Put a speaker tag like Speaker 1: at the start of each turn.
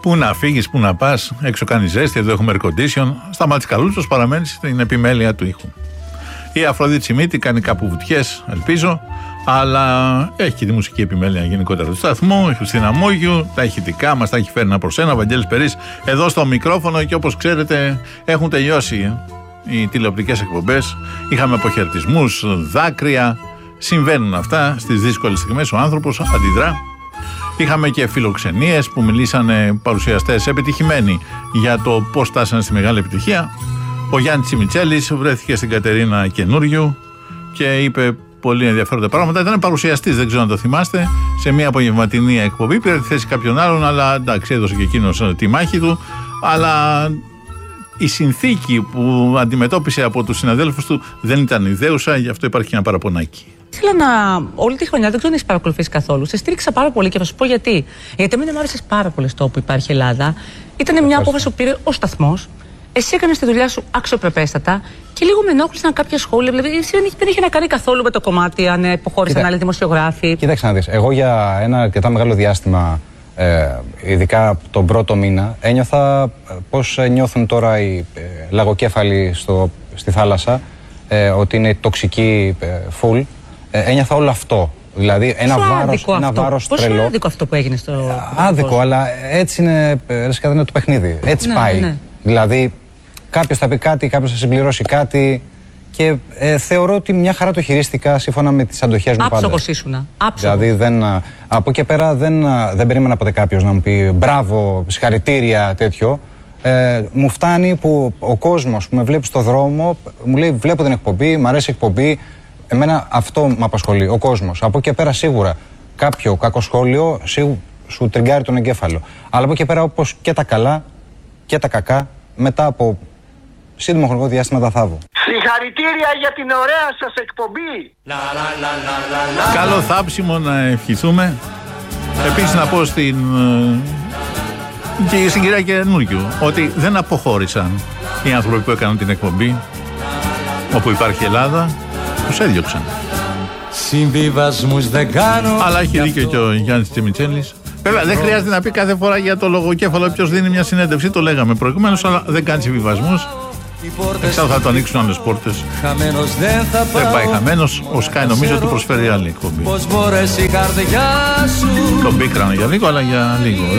Speaker 1: Πού να φύγεις, πού να πας, έξω κάνει ζέστη, εδώ έχουμε air condition. Σταμάτης Καλούτσος παραμένει στην επιμέλεια του ήχου. Η Αφροδίτη Σιμίτη κάνει κάπου βουτιές, ελπίζω, αλλά έχει και τη μουσική επιμέλεια γενικότερα του σταθμού. Η Χριστίνα Μόγιου, τα ηχητικά μας τα έχει φέρει ένα προς ένα. Ο Βαγγέλης Περής εδώ στο μικρόφωνο και όπως ξέρετε έχουν τελειώσει οι τηλεοπτικές εκπομπές. Είχαμε αποχαιρετισμούς, δάκρυα. Συμβαίνουν αυτά στις δύσκολες στιγμές. Ο άνθρωπος αντιδρά. Είχαμε και φιλοξενίες που μιλήσανε παρουσιαστές επιτυχημένοι για το πώς φτάσανε στη μεγάλη επιτυχία. Ο Γιάννης Τσιμιτσέλης βρέθηκε στην Κατερίνα Καινούριου και είπε πολύ ενδιαφέροντα πράγματα. Ήταν παρουσιαστής, δεν ξέρω αν το θυμάστε, σε μια απογευματινή εκπομπή. Πήρε τη θέση κάποιον άλλον, αλλά εντάξει, έδωσε και εκείνος τη μάχη του. Αλλά η συνθήκη που αντιμετώπισε από τους συναδέλφους του δεν ήταν ιδέουσα, γι' αυτό υπάρχει και ένα παραπονάκι.
Speaker 2: Ήθελα όλη τη χρονιά, δεν ξέρω αν έχει παρακολουθήσει καθόλου. Σε στήριξα πάρα πολύ και θα σου πω γιατί. Γιατί εμένα μου άρεσε πάρα πολύ στο όπου υπάρχει Ελλάδα. Ήταν μια απόφαση που πήρε ο σταθμός. Εσύ έκανες τη δουλειά σου αξιοπρεπέστατα και λίγο με ενόχλησαν κάποια σχόλια. Δηλαδή, εσύ δεν είχε να κάνει καθόλου με το κομμάτι, αν υποχώρησαν άλλοι δημοσιογράφοι.
Speaker 3: Κοίταξε να δεις. Εγώ για ένα αρκετά μεγάλο διάστημα, ειδικά τον πρώτο μήνα, ένιωθα πώς νιώθουν τώρα οι λαγοκέφαλοι στη θάλασσα, ότι είναι τοξική full. Ένιωθα όλο αυτό. Δηλαδή ένα βάρος τρελό.
Speaker 2: Πόσο άδικο αυτό που έγινε στο.
Speaker 3: Άδικο, αλλά έτσι είναι, είναι το παιχνίδι. Έτσι πάει. Ναι. Δηλαδή, κάποιος θα πει κάτι, κάποιος θα συμπληρώσει κάτι. Και θεωρώ ότι μια χαρά το χειρίστηκα σύμφωνα με τις αντοχές μου πάντα.
Speaker 2: Άψογος ήσουνα.
Speaker 3: Δηλαδή, από εκεί πέρα δεν περίμενα ποτέ κάποιος να μου πει μπράβο, συγχαρητήρια, τέτοιο. Μου φτάνει που ο κόσμος που με βλέπει στο δρόμο μου λέει: βλέπω την εκπομπή, μου αρέσει η εκπομπή. Εμένα αυτό με απασχολεί, ο κόσμος. Από εκεί πέρα σίγουρα κάποιο κακό σχόλιο σου τριγκάρει τον εγκέφαλο. Αλλά από εκεί πέρα, όπως και τα καλά και τα κακά, μετά από σύντομο χρονικό διάστημα τα θάβω.
Speaker 4: Συγχαρητήρια για την ωραία σας εκπομπή.
Speaker 1: Καλό θάψιμο να ευχηθούμε. Επίσης να πω στην κυρία Καινούριου ότι δεν αποχώρησαν οι άνθρωποι που έκαναν την εκπομπή όπου υπάρχει Ελλάδα. Τους έδιωξαν.
Speaker 5: Συμβιβασμούς δεν κάνω.
Speaker 1: Αλλά έχει δίκιο και ο Γιάννης Τσιμιτσέλης. Βέβαια δεν χρειάζεται να πει κάθε φορά για το λογοκέφαλο ποιος δίνει μια συνέντευξη. Το λέγαμε προηγουμένως, αλλά δεν κάνει συμβιβασμούς. Εξάλλου θα το ανοίξουν άλλες πόρτες. Δεν πάει χαμένος. Ο Sky νομίζω του προσφέρει άλλη εκπομπή. Τον πίκρανε για λίγο, αλλά για λίγο.